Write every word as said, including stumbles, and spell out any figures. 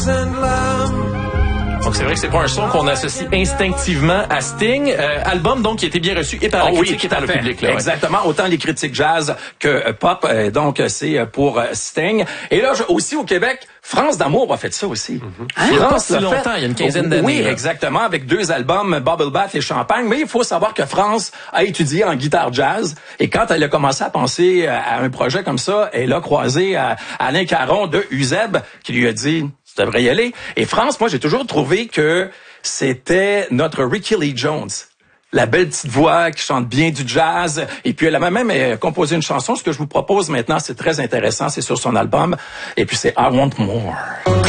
Donc c'est vrai que c'est pas un son qu'on associe instinctivement à Sting. Euh, album donc qui a été bien reçu et par la oh, critique oui, et par le fait. public. Là, Exactement, ouais. Autant les critiques jazz que euh, pop. Euh, donc c'est pour euh, Sting. Et là je, aussi au Québec, France d'amour a fait ça aussi. Mm-hmm. Hein? Il n'y a pas si longtemps, fait. Il y a une quinzaine d'années. Oui, là. exactement, avec deux albums, Bubble Bath et Champagne. Mais il faut savoir que France a étudié en guitare jazz. Et quand elle a commencé à penser à un projet comme ça, elle a croisé à Alain Caron de U Z E B qui lui a dit « Tu devrais y aller ». Et France, moi j'ai toujours trouvé que c'était notre Ricky Lee Jones. La belle petite voix qui chante bien du jazz. Et puis, elle a même composé une chanson. Ce que je vous propose maintenant, c'est très intéressant. C'est sur son album. Et puis, c'est I Want More.